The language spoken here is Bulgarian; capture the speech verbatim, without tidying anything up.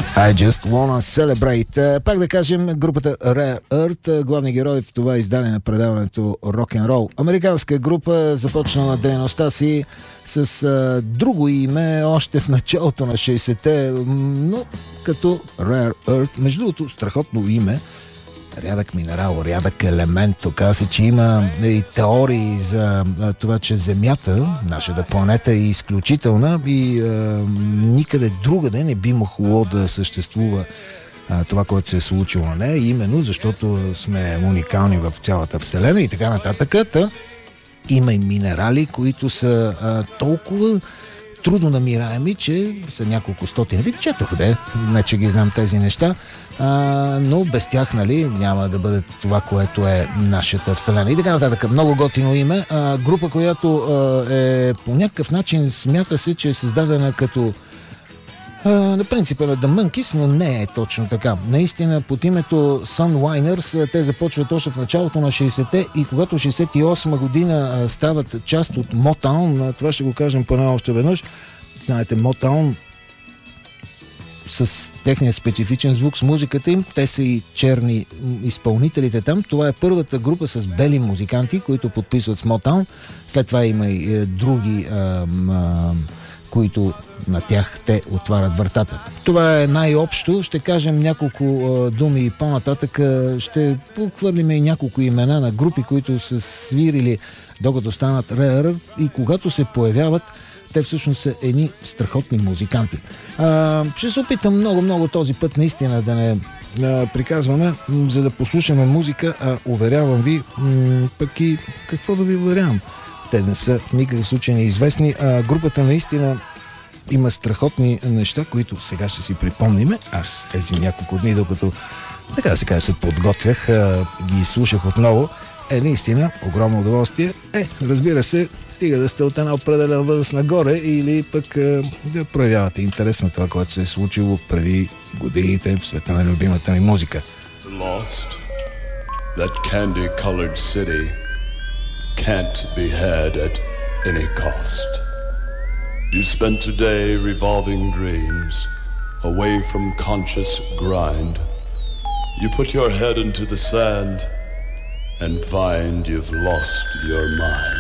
I just wanna celebrate. Пак да кажем, групата Rare Earth, главни герои в това издание на предаването Rock'n'Roll. Американска група, започнала дейността си с а, друго име още в началото на шейсетте, но като Rare Earth. Между другото, страхотно име. Рядък минерал, рядък елемент. Оказва се, че има и теории за а, това, че Земята, нашата планета, е изключителна и а, никъде другаде не би могло да съществува а, това, което се е случило на нея, именно защото сме уникални в цялата Вселена и така нататък. Та, има и минерали, които са а, толкова трудно намираеми, че са няколко стотин. Ви четох, де, не че ги знам тези неща, а, но без тях, нали, няма да бъде това, което е нашата Вселена. И така нататък. Много готино име. А, група, която а, е по някакъв начин, смята се, че е създадена като а, на принципа на The Monkees, но не е точно така. Наистина, под името Sunwiners те започват още в началото на шейсетте и когато шейсет и осма година а, стават част от Motown, това ще го кажем поне още веднъж. Знаете, Motown с техния специфичен звук, с музиката им, те са и черни изпълнителите там. Това е първата група с бели музиканти, които подписват с Motown. След това има и е, други а, а, които на тях те отварят вратата. Това е най-общо. Ще кажем няколко а, думи и по-нататък. Ще похвърлим и няколко имена на групи, които са свирили докато станат Rare и когато се появяват, те всъщност са едни страхотни музиканти. А, ще се опитам много-много този път наистина да не а, приказваме, м- за да послушаме музика, а уверявам ви, м- пък и какво да ви уверявам. Те не са в никакъв случай неизвестни. А, групата наистина има страхотни неща, които сега ще си припомниме. Аз тези няколко дни, докато така да се каже, се подготвях, а, ги слушах отново. Е, наистина, огромно удоволствие. Е, разбира се, стига да сте от една определена възраст нагоре или пък е, да проявявате интерес на това, което се е случило преди годините в света на любимата ми музика. Lost, that candy-colored city can't be had at any cost. You spent today revolving dreams, away from conscious grind. You put your head into the sand and find you've lost your mind.